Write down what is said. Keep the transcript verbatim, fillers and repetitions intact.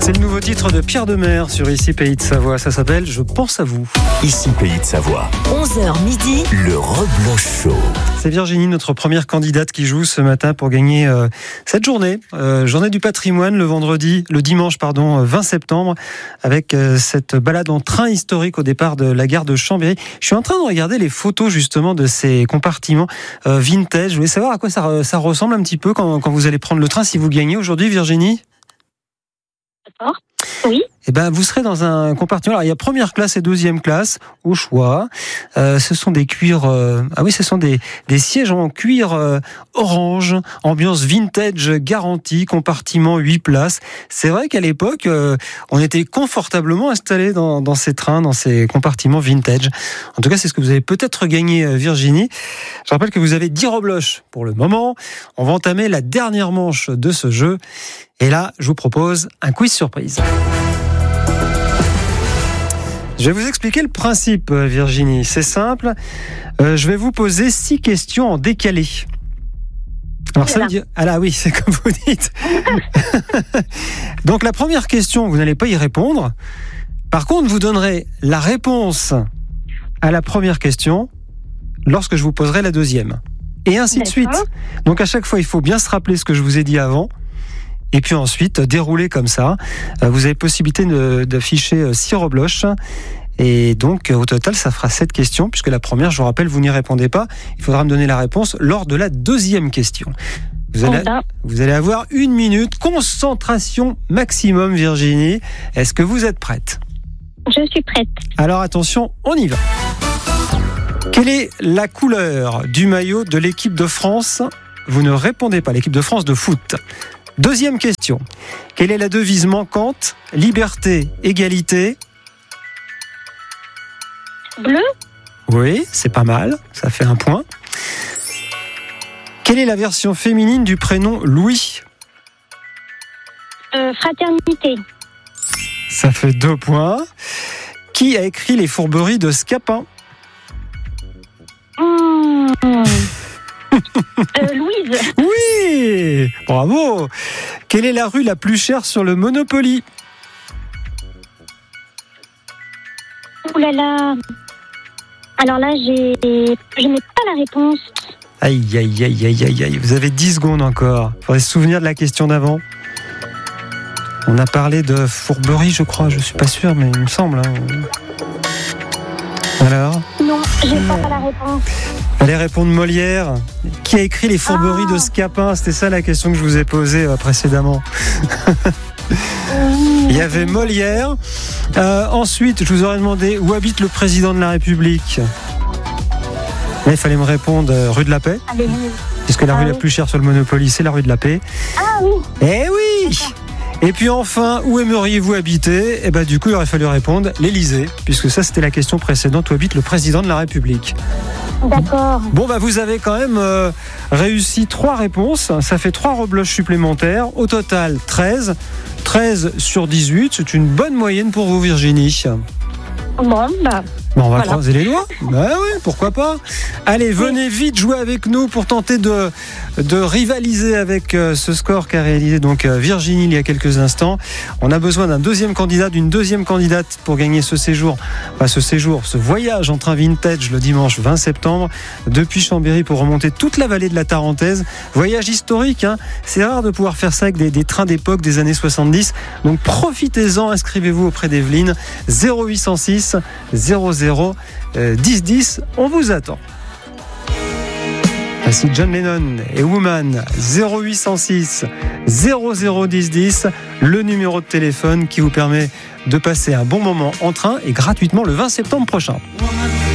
C'est le nouveau titre de Pierre Demer sur Ici Pays de Savoie. Ça s'appelle « Je pense à vous ». Ici Pays de Savoie. onze heures midi. Le Rebloch Show. C'est Virginie, notre première candidate, qui joue ce matin pour gagner euh, cette journée. Euh, journée du patrimoine, le vendredi, le dimanche, pardon, vingt septembre, avec euh, cette balade en train historique au départ de la gare de Chambéry. Je suis en train de regarder les photos justement de ces compartiments euh, vintage. Je voulais savoir à quoi ça, ça ressemble un petit peu quand, quand vous allez prendre le train, si vous gagnez aujourd'hui, Virginie. D'accord. Oui. Eh ben, vous serez dans un compartiment. Alors, il y a première classe et deuxième classe au choix. Euh, ce sont des cuirs. Euh, ah oui, ce sont des des sièges en cuir euh, orange, ambiance vintage garantie, compartiment huit places. C'est vrai qu'à l'époque, euh, on était confortablement installés dans dans ces trains, dans ces compartiments vintage. En tout cas, c'est ce que vous avez peut-être gagné, Virginie. Je rappelle que vous avez dix rebloches pour le moment. On va entamer la dernière manche de ce jeu. Et là, je vous propose un quiz surprise. Je vais vous expliquer le principe, Virginie. C'est simple. Euh, je vais vous poser six questions en décalé. Alors ça veut dire... Ah là oui, c'est comme vous dites. Donc la première question, vous n'allez pas y répondre. Par contre, vous donnerez la réponse à la première question lorsque je vous poserai la deuxième. Et ainsi de suite. Donc à chaque fois, il faut bien se rappeler ce que je vous ai dit avant. Et puis ensuite, dérouler comme ça. Vous avez possibilité de, d'afficher six rebloches. Et donc, au total, ça fera sept questions, puisque la première, je vous rappelle, vous n'y répondez pas. Il faudra me donner la réponse lors de la deuxième question. Vous allez, vous allez avoir une minute. Concentration maximum, Virginie. Est-ce que vous êtes prête ? Je suis prête. Alors attention, on y va. Quelle est la couleur du maillot de l'équipe de France ? Vous ne répondez pas, l'équipe de France de foot. Deuxième question. Quelle est la devise manquante ? Liberté, égalité. Bleu ? Oui, c'est pas mal. Ça fait un point. Quelle est la version féminine du prénom Louis ? euh, Fraternité. Ça fait deux points. Qui a écrit les fourberies de Scapin ? mmh. euh, Louise. Oui, bravo. Quelle est la rue la plus chère sur le Monopoly ? Ouh là là. Alors là, j'ai... je n'ai pas la réponse. Aïe, aïe, aïe, aïe, aïe, aïe. Vous avez dix secondes encore. Il faudrait se souvenir de la question d'avant. On a parlé de fourberie, je crois. Je suis pas sûr, mais il me semble. Hein. Alors ? Non, j'ai pas la réponse. Allez répondre Molière. Qui a écrit les fourberies ah. de Scapin ? C'était ça la question que je vous ai posée euh, précédemment. Il y avait Molière. Euh, ensuite, je vous aurais demandé où habite le président de la République. Là, il fallait me répondre euh, rue de la Paix. Allez. Puisque la ah, rue oui. la plus chère sur le Monopoly, c'est la rue de la Paix. Ah oui. Eh oui. Et puis enfin, où aimeriez-vous habiter ? Eh ben du coup, il aurait fallu répondre l'Élysée, puisque ça, c'était la question précédente. Où habite le président de la République ? D'accord. Bon, bah vous avez quand même euh, réussi trois réponses. Ça fait trois rebloches supplémentaires. Au total, treize. treize sur dix-huit. C'est une bonne moyenne pour vous, Virginie. Bon, bah... Bon, on va voilà. croiser les doigts. Bah oui, pourquoi pas. Allez, venez vite jouer avec nous pour tenter de, de rivaliser avec euh, ce score qu'a réalisé donc euh, Virginie il y a quelques instants. On a besoin d'un deuxième candidat, d'une deuxième candidate pour gagner ce séjour, enfin, ce séjour, ce voyage en train vintage le dimanche vingt septembre depuis Chambéry pour remonter toute la vallée de la Tarentaise. Voyage historique, hein. C'est rare de pouvoir faire ça avec des, des trains d'époque des années soixante-dix. Donc profitez-en, inscrivez-vous auprès d'Evelyne. zéro huit cent six zéro zéro dix dix, on vous attend. Voici John Lennon et Woman. Zéro huit cent six zéro zéro dix dix, le numéro de téléphone qui vous permet de passer un bon moment en train et gratuitement le vingt septembre prochain.